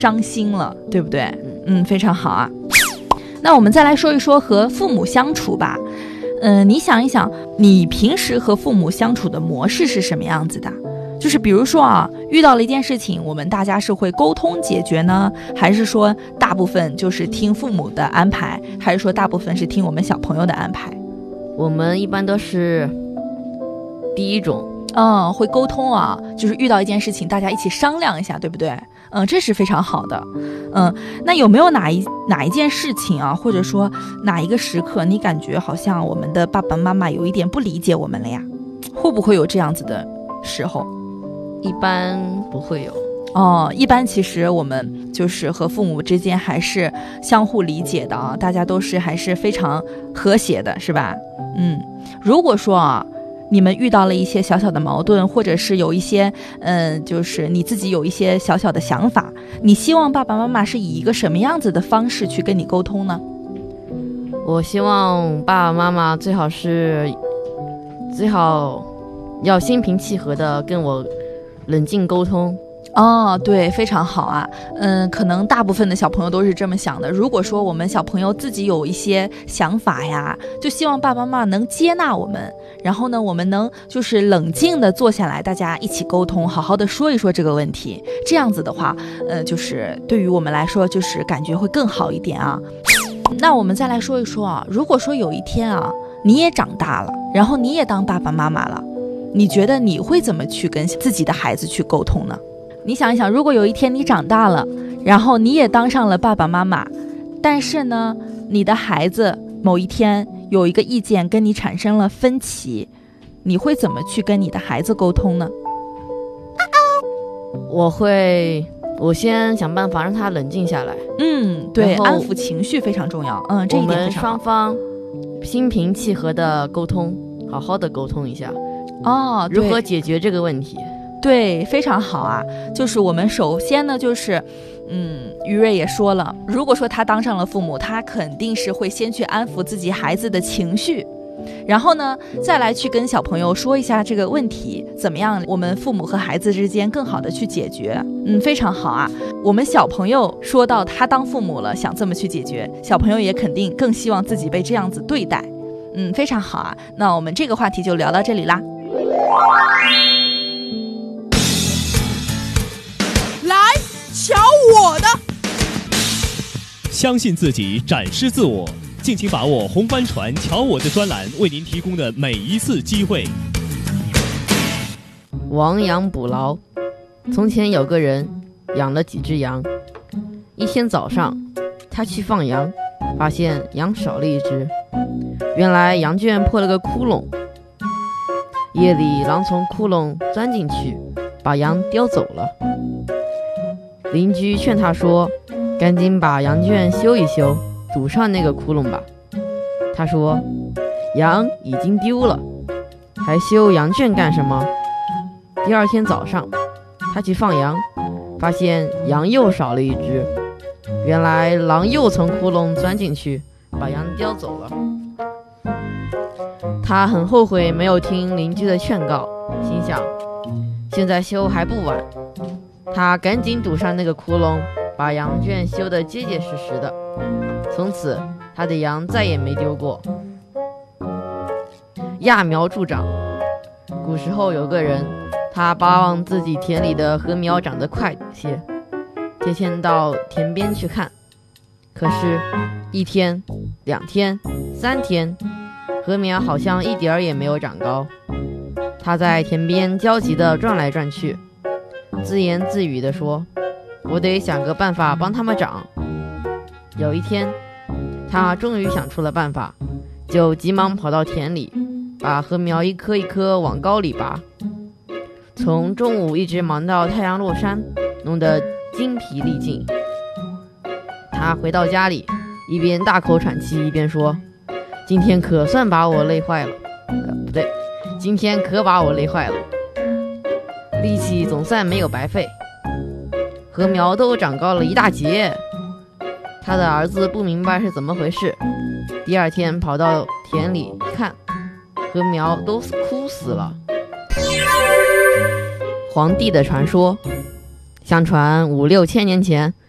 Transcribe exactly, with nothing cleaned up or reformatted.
伤心了，对不对？嗯，非常好啊。那我们再来说一说和父母相处吧。嗯、呃，你想一想，你平时和父母相处的模式是什么样子的？就是比如说啊，遇到了一件事情，我们大家是会沟通解决呢，还是说大部分就是听父母的安排，还是说大部分是听我们小朋友的安排？ 我们一般都是第一种。 嗯，会沟通啊，就是遇到一件事情，大家一起商量一下，对不对？嗯，这是非常好的。嗯，那有没有哪一哪一件事情啊，或者说哪一个时刻，你感觉好像我们的爸爸妈妈有一点不理解我们了呀？会不会有这样子的时候？ 一般不会有。 哦，一般其实我们就是和父母之间还是相互理解的啊，大家都是还是非常和谐的，是吧？嗯，如果说啊，你们遇到了一些小小的矛盾，或者是有一些嗯，就是你自己有一些小小的想法，你希望爸爸妈妈是以一个什么样子的方式去跟你沟通呢？ 我希望爸爸妈妈最好是最好要心平气和的跟我冷静沟通。 哦，对，非常好啊。嗯，可能大部分的小朋友都是这么想的。如果说我们小朋友自己有一些想法呀，就希望爸爸妈妈能接纳我们，然后呢，我们能就是冷静的坐下来，大家一起沟通，好好的说一说这个问题。这样子的话，呃，就是对于我们来说，就是感觉会更好一点啊。那我们再来说一说啊，如果说有一天啊，你也长大了，然后你也当爸爸妈妈了，你觉得你会怎么去跟自己的孩子去沟通呢？你想一想，如果有一天你长大了，然后你也当上了爸爸妈妈，但是呢，你的孩子某一天有一个意见跟你产生了分歧，你会怎么去跟你的孩子沟通呢？ 我会，我先想办法让他冷静下来。 嗯，对，安抚情绪非常重要。嗯，这一点非常好。 我们双方心平气和的沟通，好好的沟通一下。 哦， 如何解决这个问题？ 对，非常好啊。就是我们首先呢，就是嗯，于瑞也说了，如果说他当上了父母，他肯定是会先去安抚自己孩子的情绪，然后呢再来去跟小朋友说一下这个问题怎么样，我们父母和孩子之间更好的去解决。嗯，非常好啊。我们小朋友说到他当父母了，想这么去解决，小朋友也肯定更希望自己被这样子对待。嗯，非常好啊。那我们这个话题就聊到这里啦。 来瞧我的， 相信自己，展示自我，敬请把握红帆船瞧我的专栏为您提供的每一次机会。 亡羊补牢。从前有个人养了几只羊，一天早上他去放羊，发现羊少了一只，原来羊圈破了个窟窿，夜里狼从窟窿钻进去，把羊叼走了。邻居劝他说，赶紧把羊圈修一修，堵上那个窟窿吧。他说，羊已经丢了，还修羊圈干什么？第二天早上他去放羊，发现羊又少了一只，原来狼又从窟窿钻进去，把羊叼走了。他很后悔没有听邻居的劝告，心想现在修还不晚。他赶紧堵上那个窟窿，把羊圈修得结结实实的。从此他的羊再也没丢过。揠苗助长。古时候有个人，他巴望自己田里的禾苗长得快些，天天到田边去看。可是一天两天三天，禾苗好像一点儿也没有长高。他在田边焦急地转来转去，自言自语地说，我得想个办法帮他们长。有一天他终于想出了办法，就急忙跑到田里，把禾苗一颗一颗往高里拔，从中午一直忙到太阳落山，弄得精疲力尽。他回到家里，一边大口喘气，一边说，今天可算把我累坏了，呃，不对，今天可把我累坏了，力气总算没有白费，禾苗都长高了一大截。他的儿子不明白是怎么回事，第二天跑到田里看，禾苗都枯死了。皇帝的传说。相传五六千年前，